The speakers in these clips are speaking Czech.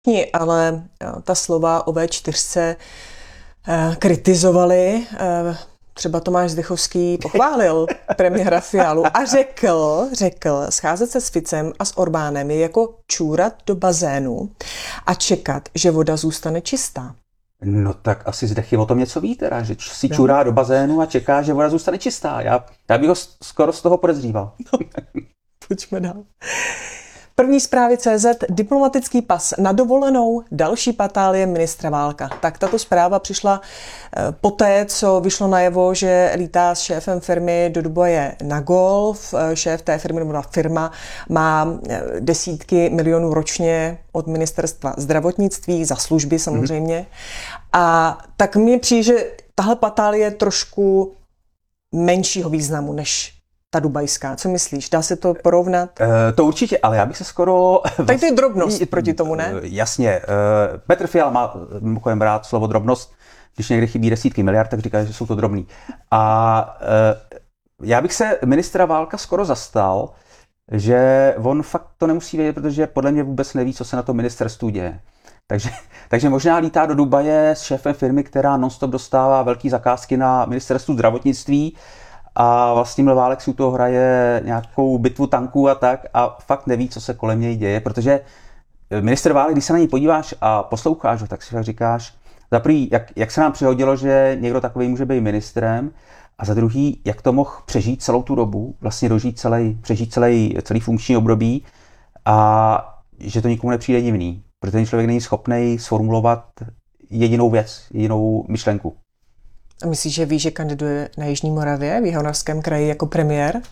Ale ta slova o V4 kritizovali. Třeba Tomáš Zdechovský pochválil premiéra Fialu a řekl, scházet se s Ficem a s Orbánem je jako čůrat do bazénu a čekat, že voda zůstane čistá. No tak asi Zdechy o tom něco ví teda, že si čurá do bazénu a čeká, že voda zůstane čistá. Já bych ho skoro z toho podezříval. No, pojďme dál. První zprávy CZ, diplomatický pas na dovolenou, další patálie ministra Válka. Tak tato zpráva přišla poté, co vyšlo najevo, že lítá s šéfem firmy do Dubaje na golf. Šéf té firmy, nebo firma, má desítky milionů ročně od ministerstva zdravotnictví, za služby samozřejmě. A tak mně přijde, že tahle patálie je trošku menšího významu než ta dubajská. Co myslíš? Dá se to porovnat? To určitě, ale já bych se skoro... Tak to je drobnost proti tomu, ne? Jasně. Petr Fiala má mimochodem rád slovo drobnost. Když někde chybí desítky miliard, tak říká, že jsou to drobný. A já bych se ministra Válka skoro zastal, že on fakt to nemusí vědět, protože podle mě vůbec neví, co se na tom ministerstvu děje. Takže možná lítá do Dubaje s šéfem firmy, která non-stop dostává velký zakázky na ministerstvu zdravotnictví, a vlastně Válek si u toho hraje nějakou bitvu tanků a tak a fakt neví, co se kolem něj děje, protože ministr Válek, když se na něj podíváš a posloucháš ho, tak si fakt říkáš, za prvý, jak se nám přihodilo, že někdo takový může být ministrem, a za druhý, jak to mohl přežít celou tu dobu, vlastně přežít celý funkční období, a že to nikomu nepřijde divný, protože ten člověk není schopný sformulovat jedinou věc, jedinou myšlenku. A myslíš, že ví, že kandiduje na Jižní Moravě, v Jihomoravském kraji jako premiér?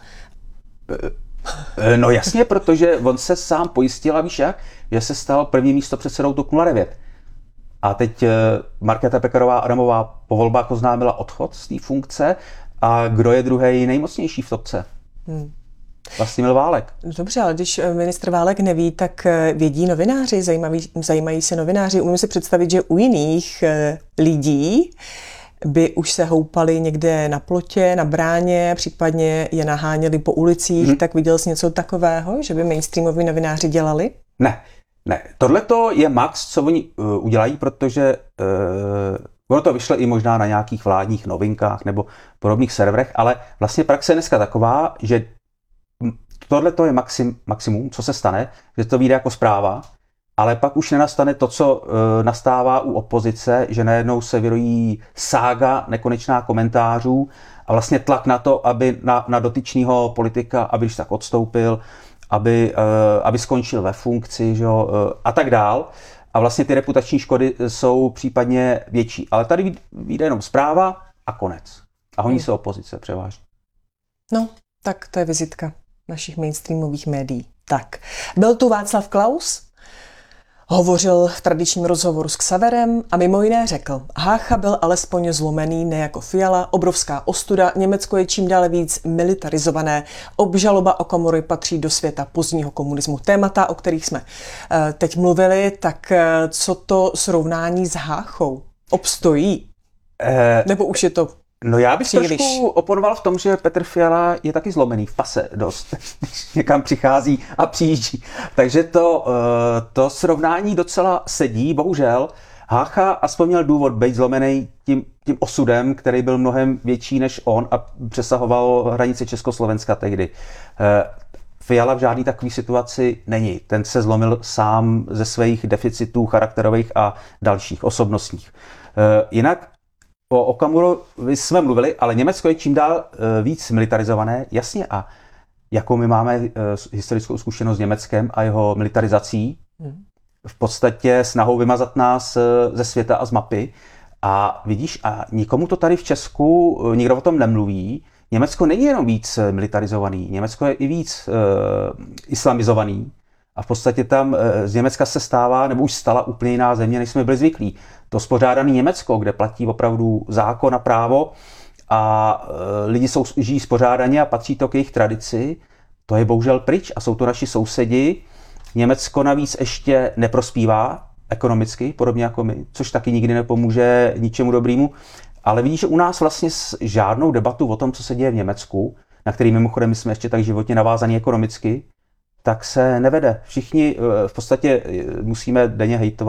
No jasně, protože on se sám pojistil, a víš jak, že se stal prvním místopředsedou TOP 09. A teď Markéta Pekarová Adamová po volbách oznámila odchod z té funkce, a kdo je druhý nejmocnější v topce? Vlastimil Válek. Dobře, ale když ministr Válek neví, tak vědí novináři, zajímají se novináři. Umím si představit, že u jiných lidí by už se houpali někde na plotě, na bráně, případně je naháněli po ulicích, tak viděl jsi něco takového, že by mainstreamoví novináři dělali? Ne. Tohle to je max, co oni udělají, protože ono to vyšlo i možná na nějakých vládních novinkách nebo podobných serverech, ale vlastně praxe je dneska taková, že tohle to je maximum, co se stane, že to vyjde jako zpráva, ale pak už nenastane to, co nastává u opozice, že najednou se vyrojí sága nekonečná komentářů a vlastně tlak na to, aby na dotyčného politika, aby když tak odstoupil, aby skončil ve funkci, že jo, a tak dál. A vlastně ty reputační škody jsou případně větší. Ale tady vyjde jenom zpráva a konec. A honí se opozice převážně. No, tak to je vizitka našich mainstreamových médií. Tak, byl tu Václav Klaus, hovořil v tradičním rozhovoru s Xaverem a mimo jiné řekl, Hácha byl alespoň zlomený, ne jako Fiala, obrovská ostuda, Německo je čím dále víc militarizované, obžaloba Okamury patří do světa pozdního komunismu. Témata, o kterých jsme teď mluvili, tak co to srovnání s Háchou? Obstojí? Nebo už je to No já bych příliš trošku oponoval v tom, že Petr Fiala je taky zlomený v pase dost, když někam přichází a přijíždí. Takže to srovnání docela sedí, bohužel. Hácha aspoň měl důvod být zlomený tím osudem, který byl mnohem větší než on a přesahoval hranice Československa tehdy. Fiala v žádný takové situaci není. Ten se zlomil sám ze svých deficitů charakterových a dalších osobnostních. Jinak o Okamurovi jsme mluvili, ale Německo je čím dál víc militarizované, jasně, a jakou my máme historickou zkušenost s Německem a jeho militarizací, v podstatě snahou vymazat nás ze světa a z mapy. A vidíš, a nikomu to tady v Česku, nikdo o tom nemluví, Německo není jenom víc militarizovaný, Německo je i víc islamizovaný. A v podstatě tam z Německa se stává, nebo už stala úplně jiná země, než jsme byli zvyklí. To spořádané Německo, kde platí opravdu zákon a právo a lidi žijí spořádaně a patří to k jejich tradici, to je bohužel pryč a jsou to naši sousedi. Německo navíc ještě neprospívá ekonomicky, podobně jako my, což taky nikdy nepomůže ničemu dobrému. Ale vidíš, že u nás vlastně žádnou debatu o tom, co se děje v Německu, na který mimochodem my jsme ještě tak životně navázaní ekonomicky, tak se nevede. Všichni v podstatě musíme denně hejtovat